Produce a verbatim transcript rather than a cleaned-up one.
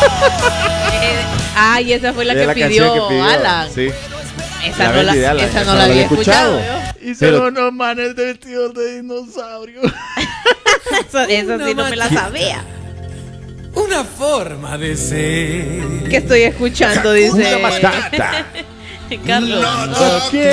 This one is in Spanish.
Eh, ay, esa fue la Es que la pidió, canción que pidió, Alan. sí. Esa La no la, Betty de Alan, esa esa no la había escuchado. Y Pero- son unos manes vestidos de dinosaurio. Esa, esa sí no me la sabía. Una forma de ser. ¿Qué estoy escuchando? Dice Una matata. Carlos. ¿Qué?